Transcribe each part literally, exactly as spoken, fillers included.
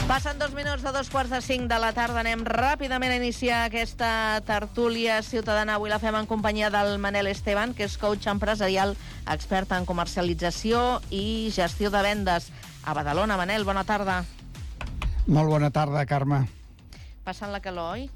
Passen dos minuts de dos quarts de cinc de la tarda. Anem ràpidament a iniciar aquesta tertúlia ciutadana. Avui la fem en companyia del Manel Esteban, que és coach empresarial, expert en comercialització i gestió de vendes a Badalona. Manel, bona tarda. Molt bona tarda, Carme. Passant la calor, oi?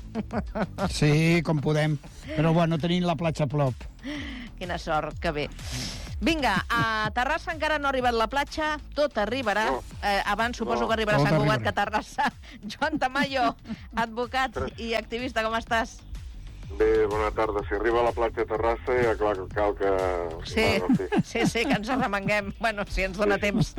Sí, com podem. Però bueno, tenim la platja a prop. Quina sort, que bé. Vinga, a Terrassa encara no ha arribat la platja, tot arribarà. No. Eh, abans suposo No. que arribarà Tot Sant Cugat arribarà. que a Terrassa. Joan Tamayo, advocat i activista, com estàs? Bé, bona tarda. Si arriba a la platja de Terrassa, ja clar que cal que... Sí, Bueno, sí. sí, sí, que ens arremanguem. Bueno, si ens dona temps.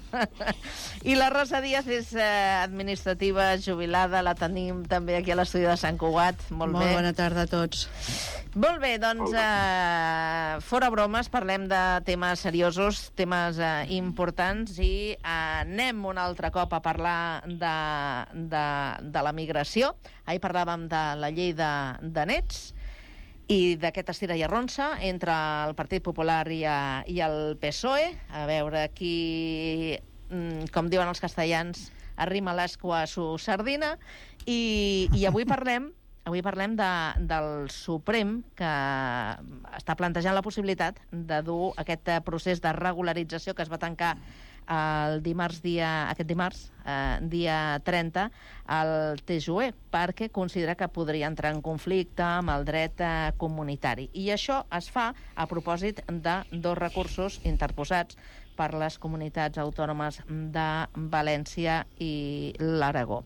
I la Rosa Díaz és eh, administrativa, jubilada, la tenim també aquí a l'estudi de Sant Cugat. Molt, Molt bé. bona tarda a tots. Molt bé, doncs, eh, fora bromes, parlem de temes seriosos, temes eh, importants, i eh, anem un altre cop a parlar de, de, de la migració. Ahir parlàvem de la llei de, de nets i d'aquest estira i arronsa entre el Partit Popular i, a, i el P S O E. A veure qui, mm, com diuen els castellans, arrima l'escua a su sardina. I, i avui parlem Avui parlem de, del Suprem, que està plantejant la possibilitat de dur aquest procés de regularització que es va tancar el dimarts dia, aquest dimarts, eh, dia trenta, al T J U E, perquè considera que podria entrar en conflicte amb el dret eh, comunitari. I això es fa a propòsit de dos recursos interposats per les comunitats autònomes de València i l'Aragó.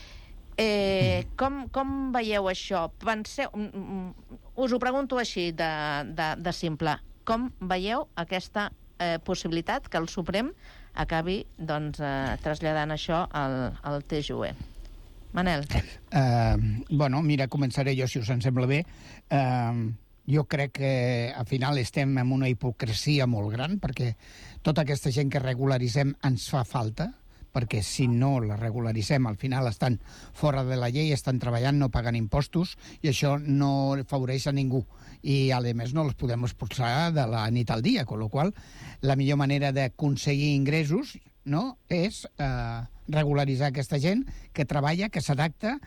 Eh, com, com veieu això? Penseu, us ho pregunto així de, de, de simple. Com veieu aquesta eh, possibilitat que el Suprem acabi doncs, eh, traslladant això al, al T J U E? Manel? Uh, bueno, mira, començaré jo, si us en sembla bé. Uh, jo crec que al final estem en una hipocresia molt gran, perquè tota aquesta gent que regularitzem ens fa falta, perquè si no la regularitzem al final estan fora de la llei, estan treballant, no paguen impostos, i això no afavoreix a ningú, i a més no els podem expulsar de la nit al dia, con lo qual la millor manera d'aconseguir ingressos, no, és eh, regularitzar aquesta gent que treballa, que s'adapta,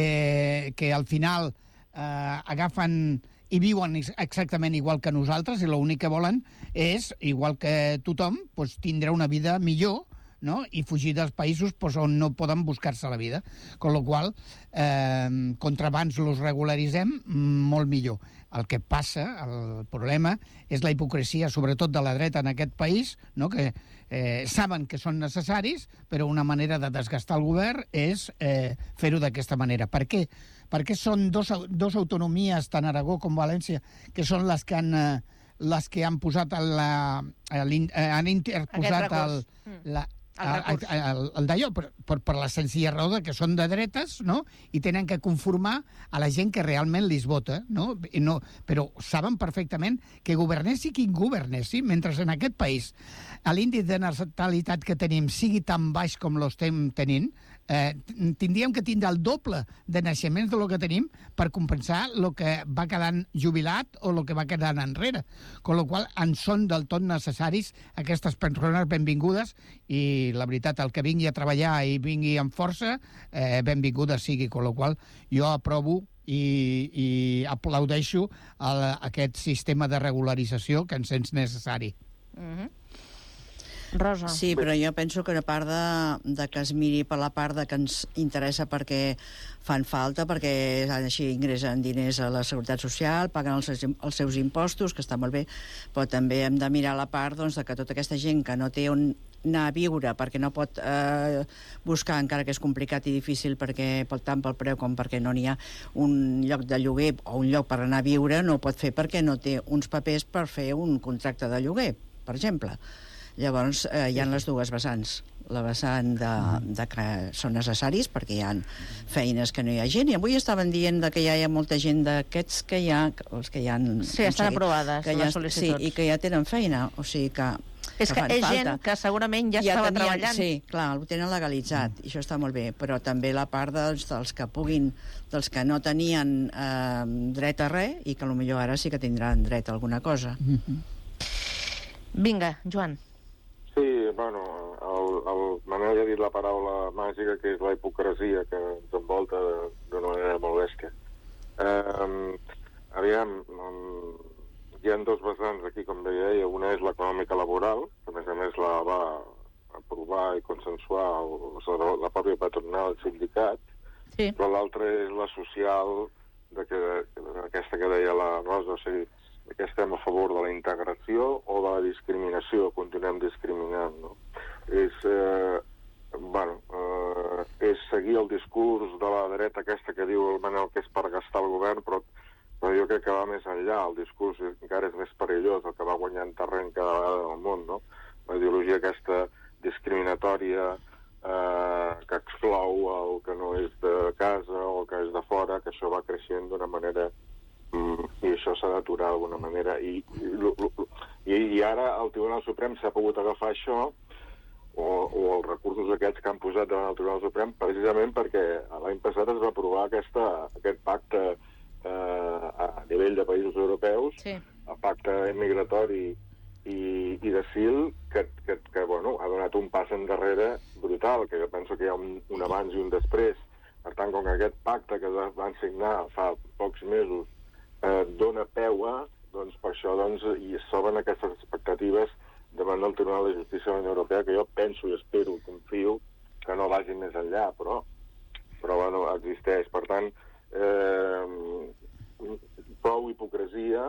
que, que al final eh, agafen i viuen exactament igual que nosaltres, i l'únic que volen és, igual que tothom, pues, tindre una vida millor, no? I fugir dels països pues, on no poden buscar-se la vida. Con lo qual, eh, contra abans los regularitzem, molt millor. El que passa, el problema, és la hipocresia, sobretot de la dreta en aquest país, no? Que eh, saben que són necessaris, però una manera de desgastar el govern és eh, fer-ho d'aquesta manera. Per què? Perquè són dos, dos autonomies, tant Aragó com València, que són les que han... Eh, les que han posat el, el, han interposat el, la, el, el, el d'allò, per, per, per la senzilla raó que són de dretes, no? I tenen que conformar a la gent que realment li vota, no? I no, però saben perfectament que governessi qui governessi, mentre en aquest país l'índex de natalitat que tenim sigui tan baix com l'estem tenint, eh, tindríem que tindre el doble de naixements de lo que tenim per compensar el que va quedant jubilat o el que va quedant enrere. Con lo qual, en són del tot necessaris aquestes persones benvingudes, i la veritat, el que vingui a treballar i vingui amb força, eh, benvinguda sigui. Con lo qual, jo aprovo i, i aplaudeixo el, aquest sistema de regularització que ens és necessari. Mm-hmm. Rosa. Sí, però jo penso que a part de, de que es miri per la part de que ens interessa perquè fan falta, perquè així ingressen diners a la Seguretat Social, paguen els, els seus impostos, que està molt bé, però també hem de mirar la part doncs, de que tota aquesta gent que no té on anar a viure perquè no pot eh, buscar, encara que és complicat i difícil, perquè tant pel preu com perquè no n'hi ha un lloc de lloguer o un lloc per anar a viure, no ho pot fer perquè no té uns papers per fer un contracte de lloguer, per exemple. Llavors eh, hi ha les dues vessants, la vessant de, de que són necessaris perquè hi ha feines que no hi ha gent, i avui estaven dient de que ja hi ha molta gent d'aquests que hi ha, els que hi ha sí, estan aprovades que les ja, sol·licituds, sí, i que ja tenen feina, o sigui que és que, que és falta. Gent que segurament ja, ja estava tenien, treballant. Sí, clar, ho tenen legalitzat, mm. i això està molt bé, però també la part dels, dels que puguin, dels que no tenien eh, dret a res, i que potser ara sí que tindran dret a alguna cosa. Mm-hmm. Vinga, Joan. Sí, bueno, el, el Manel ja ha dit la paraula màgica, que és la hipocresia, que ens envolta d'una manera molt bèstia. Eh, aviam, um, hi ha dos vessants aquí, com deia ella. Una és l'econòmica laboral, que a més a més la va aprovar i consensuar el, la pròpia patronal, el sindicat, sí. Però l'altra és la social, de que, aquesta que deia la Rosa, o sigui, que estem a favor de la integració o de la discriminació, continuem discriminant, no? És, eh, bueno, eh, és seguir el discurs de la dreta aquesta que diu el Manel que és per gastar el govern, però, però jo crec que va més enllà. El discurs encara és més perillós, el que va guanyant terreny cada vegada en el món, no? La ideologia aquesta discriminatòria eh, que exclou el que no és de casa o el que és de fora, que això va creixent d'una manera... i això s'ha d'aturar d'alguna manera. I, i, i ara el Tribunal Suprem s'ha pogut agafar això o, o els recursos aquests que han posat davant el Tribunal Suprem precisament perquè l'any passat es va aprovar aquesta, aquest pacte eh, a nivell de països europeus, sí. El pacte migratori i, i d'asil que, que, que bueno, ha donat un pas endarrere brutal, que jo penso que hi ha un, un abans i un després. Per tant, com que aquest pacte que van signar fa pocs mesos Eh, dona peu a, doncs per això doncs, hi s'obren aquestes expectatives davant del Tribunal de Justícia de la Unió Europea, que jo penso i espero, confio, que no vagin més enllà, però, però bueno, existeix. Per tant, eh, prou hipocresia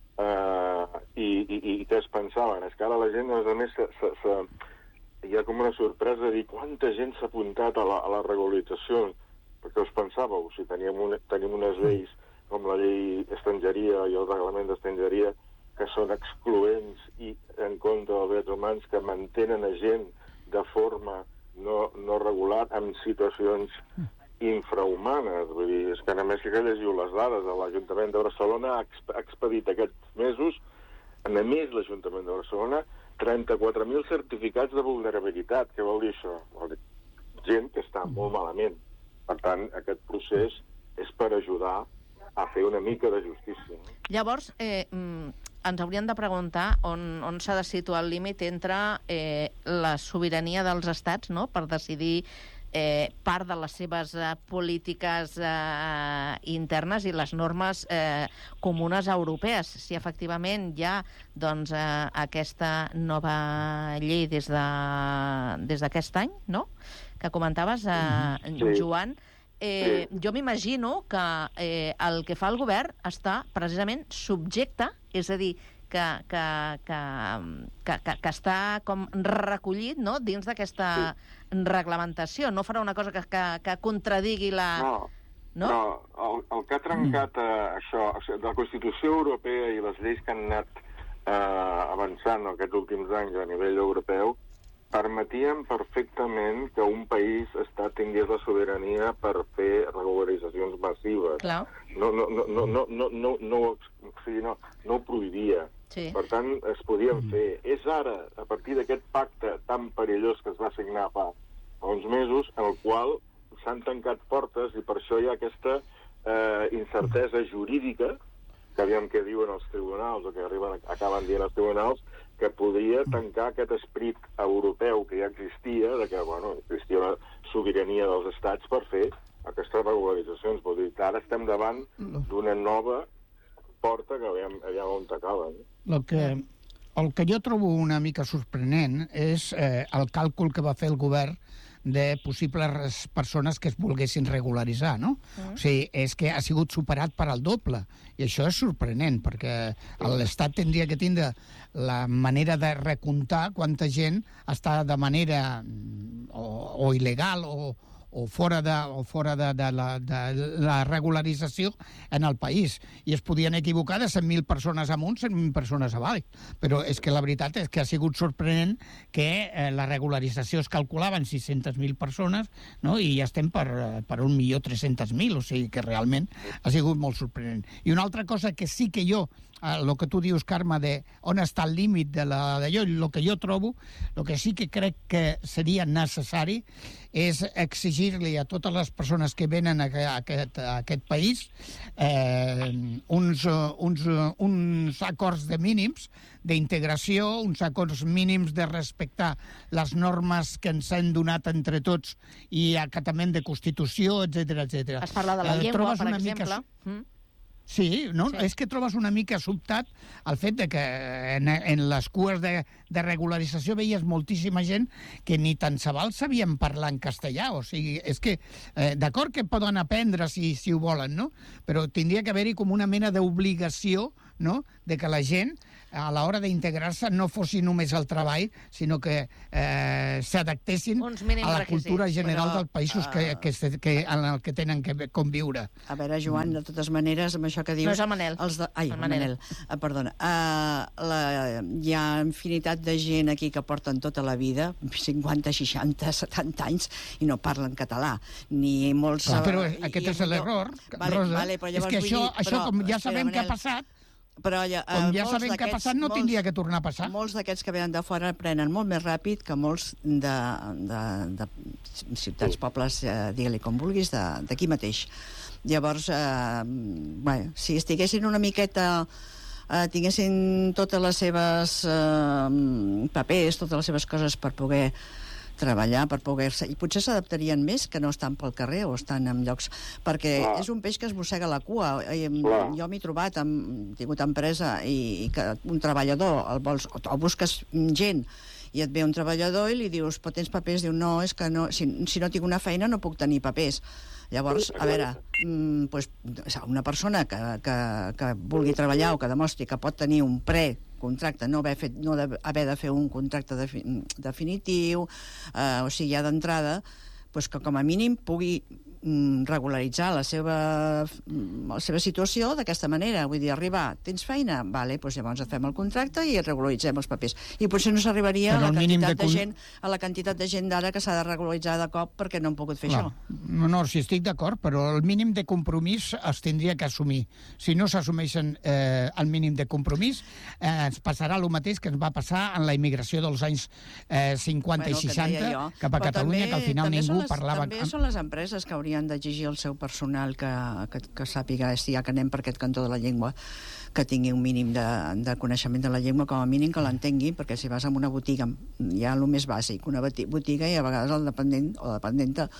eh, i, i, i què es pensaven? És que ara la gent, a més, se, se, se, hi ha com una sorpresa de dir quanta gent s'ha apuntat a la, a la regularització, perquè us pensàveu, si teníem, un, tenim unes lleis com la llei d'estrangeria i el reglament d'estrangeria, que són excloents i en contra dels drets humans, que mantenen a gent de forma no, no regular en situacions infrahumanes. Vull dir, és que només que llegiu les dades, l'Ajuntament de Barcelona ha expedit aquests mesos, a més l'Ajuntament de Barcelona, trenta-quatre mil certificats de vulnerabilitat. Què vol dir això? Vol dir gent que està molt malament. Per tant, aquest procés és per ajudar a fer una mica de justícia. Llavors, eh, ens hauríem de preguntar on, on s'ha de situar el límit entre eh, la sobirania dels estats, no?, per decidir eh, part de les seves eh, polítiques eh, internes i les normes eh, comunes europees. Si efectivament hi ha doncs, eh, aquesta nova llei des de, des d'aquest any, no?, que comentaves, eh, sí. Joan, Eh, sí. Jo m'imagino que eh, el que fa el govern està precisament subjecte, és a dir, que, que, que, que, que, que està com recollit, no?, dins d'aquesta sí. reglamentació. No farà una cosa que, que, que contradigui la... No, no? no el, el que ha trencat eh, això, de la Constitució Europea i les lleis que han anat eh, avançant aquests últims anys a nivell europeu, permetien perfectament que un país estat tingués la sobirania per fer regularitzacions massives. Clar. No, no, no, no, no, no, no, no, o sigui, no, no ho prohibia. Sí. Per tant, es podien fer. És ara, a partir d'aquest pacte tan perillós que es va signar fa uns mesos, en el qual s'han tancat portes i per això hi ha aquesta eh, incertesa jurídica, que aviam què diuen els tribunals, o que arriben, acaben dient els tribunals, que podria tancar aquest esperit europeu que ja existia, de que, bueno, existia una sobirania dels estats per fer aquestes regularitzacions. Vol dir que ara estem davant d'una nova porta que aviam, aviam on acaba. No? El que, el que jo trobo una mica sorprenent és eh, el càlcul que va fer el govern de possibles persones que es volguessin regularitzar, no? Mm. O sigui, és que ha sigut superat per al doble, i això és sorprenent, perquè l'Estat tindria que tindre la manera de recomptar quanta gent està de manera o, o il·legal o, o fora de, o fora de, de, la, de la regularització en el país. I es podien equivocar de cent mil persones amunt, cent mil persones avall. Però és que la veritat és que ha sigut sorprenent que eh, la regularització es calculava en sis-centes mil persones, no? I ja estem per, per un milió tres-centes mil, o sigui que realment ha sigut molt sorprenent. I una altra cosa que sí que jo el que tu dius, Carme, de on està el límit de d'allò, el que jo trobo, el que sí que crec que seria necessari és exigir-li a totes les persones que venen a aquest, a aquest país eh, uns, uns, uns acords de mínims d'integració, uns acords mínims de respectar les normes que ens han donat entre tots i acatament de Constitució, etcètera, etcètera. Es parla de la eh, llengua, per mica... exemple. Mm? Sí, no? Sí. És que trobes una mica sobtat el fet de que en, en les cues de, de regularització veies moltíssima gent que ni tan se val sabien parlar en castellà. O sigui, és que, eh, d'acord que poden aprendre si, si ho volen, no? Però tindria que haver-hi com una mena d'obligació, no?, de que la gent a l'hora d'integrar-se no fossi només el treball, sinó que eh, s'adaptessin a la cultura general però, dels països uh, que, que, que, en el que tenen que conviure. A veure, Joan, de totes maneres, amb això que dius... No és el Manel. Els de, ai, el Manel. Manel. Uh, perdona. Uh, la, hi ha infinitat de gent aquí que porten tota la vida, cinquanta, seixanta, setanta anys, i no parlen català. Ni molts... Clar, però aquest és l'error, vale, Rosa. Vale, però llavors és que això, vull dir, això però, com ja espera, sabem Manel, què ha passat, però ja, com ja molts sabem què ha passat, no molts, tindria que tornar a passar. Molts d'aquests que venen de fora aprenen molt més ràpid que molts de, de, de ciutats, pobles, eh, digue-li com vulguis, d'aquí mateix. Llavors, eh, bé, si estiguessin una miqueta... Eh, tinguessin totes les seves eh, papers, totes les seves coses per poder treballar, per poder-se... I potser s'adaptarien més que no estan pel carrer o estan en llocs... Perquè Clar. és un peix que es mossega la cua. I, Clar. jo m'he trobat, he tingut empresa i, i que un treballador, el vols, o busques gent i et ve un treballador i li dius, però tens papers? Diu, no, és que no, si, si no tinc una feina no puc tenir papers. Llavors, a veure, mm, pues, una persona que, que, que vulgui treballar o que demostri que pot tenir un precontracte, no haver, fet, no haver de fer un contracte defi, definitiu, eh, o sigui, ja d'entrada, pues, que com a mínim pugui mm, regularitzar la seva, la seva situació d'aquesta manera. Vull dir, arribar, tens feina? Vale, doncs llavors et fem el contracte i regularitzem els papers. I potser no s'arribaria a la quantitat de, de gent a la quantitat de gent d'ara que s'ha de regularitzar de cop perquè no han pogut fer Clar. Això. No, no, si estic d'acord, però el mínim de compromís es tindria que assumir. Si no s'assumeixen eh, el mínim de compromís, eh, ens passarà el mateix que ens va passar en la immigració dels anys eh, cinquanta bueno, i seixanta cap a però Catalunya, també, que al final ningú les, parlava... També són les empreses que haurien d'exigir al seu personal que, que, que sàpiga, si ja que anem per aquest cantó de la llengua, que tingui un mínim de, de coneixement de la llengua, com a mínim que l'entengui, perquè si vas a una botiga, hi ha el més bàsic, una botiga, i a vegades el dependent o dependenta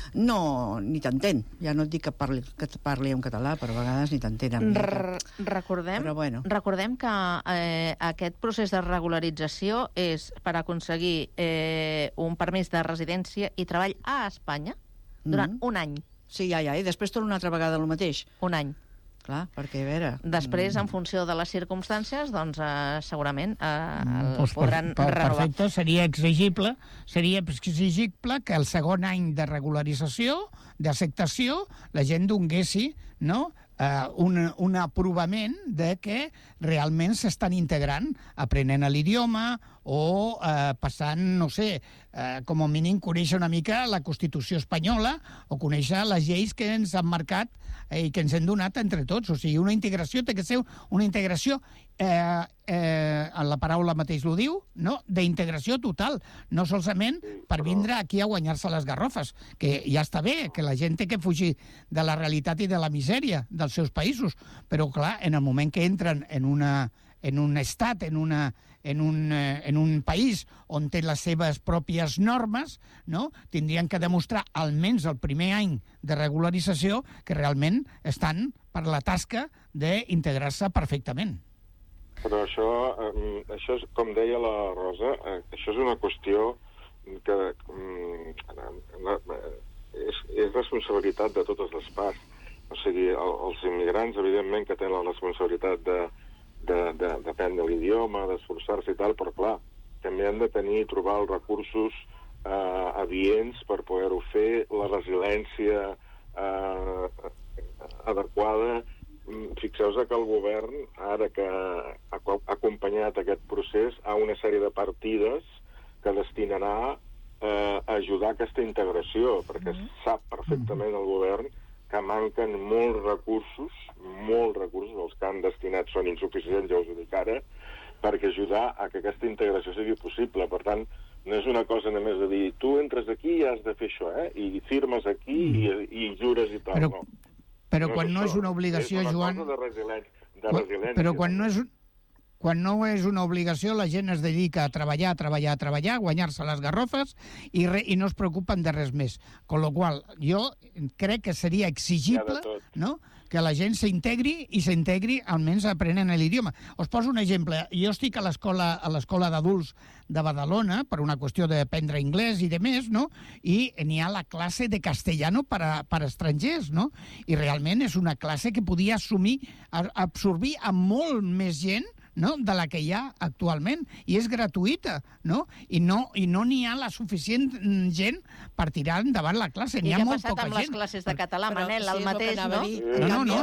no, ni t'entén. Ja no et dic que parli, que parli en català, però a vegades ni t'entenen. Recordem, però bueno. recordem que eh, aquest procés de regularització és per aconseguir eh, un permís de residència i treball a Espanya durant mm-hmm. un any. Sí, ja, ja, i després torna una altra vegada el mateix. Un any. Clar, perquè, a veure... Després, en funció de les circumstàncies, doncs, eh, segurament eh, el pues podran per, per, renovar. Perfecte, seria exigible, seria exigible que el segon any de regularització, d'acceptació, la gent donguessi, no?, Uh, un, un aprovament de que realment s'estan integrant, aprenent l'idioma o uh, passant, no sé, uh, com a mínim conèixer una mica la Constitució espanyola o conèixer les lleis que ens han marcat eh, i que ens han donat entre tots. O sigui, una integració té que ser una integració, eh, eh, la paraula mateix ho diu, no? D'integració total, no solament per vindre aquí a guanyar-se les garrofes, que ja està bé, que la gent té que fugir de la realitat i de la misèria dels seus països, però clar, en el moment que entren en, una, en un estat, en, una, en, un, en un país on té les seves pròpies normes, no? Tindrien que demostrar almenys el primer any de regularització que realment estan per la tasca d'integrar-se perfectament. Però això, eh, això és, com deia la Rosa, eh, això és una qüestió que eh, és, és responsabilitat de totes les parts. O sigui, el, els immigrants, evidentment, que tenen la responsabilitat de, de, de, d'aprendre l'idioma, d'esforçar-se i tal, però clar, també han de tenir, trobar els recursos eh, adients per poder-ho fer, la resiliència eh, adequada. Fixeu-vos que el govern, ara que ha acompanyat aquest procés, ha una sèrie de partides que destinarà eh, a ajudar aquesta integració, perquè mm-hmm. sap perfectament el govern que manquen molts recursos, molts recursos, els que han destinat són insuficients, ja us ho dic ara, perquè ajudar a que aquesta integració sigui possible. Per tant, no és una cosa només de dir, tu entres aquí i has de fer això, eh? I firmes aquí mm. i, i jures i tal. Però, no. però no quan és no això. és una obligació, és una Joan... cosa de resiliència. De resiliència. Però quan no és... Quan no és una obligació, la gent es dedica a treballar, a treballar, a treballar, a guanyar-se les garrofes i, re, i no es preocupen de res més. Con lo qual, jo crec que seria exigible, no?, que la gent s'integri i s'integri almenys aprenent l'idioma. Us poso un exemple. Jo estic a l'escola a l'escola d'adults de Badalona per una qüestió d'aprendre anglès i de més, no? I n'hi ha la classe de castellano per a, per a estrangers, no? I realment és una classe que podia assumir, absorbir a molt més gent, no?, de la que hi ha actualment, i és gratuïta, no? I no i no n'hi ha la suficient gent per tirar endavant la classe, n'hi ha molt poca gent. I què ha passat amb les classes de català, Manel, el mateix, no? No, no, no.